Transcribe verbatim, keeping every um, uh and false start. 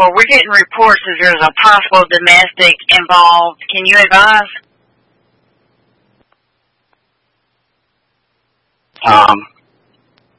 Well, we're getting reports that there's a possible domestic involved. Can you advise? Um,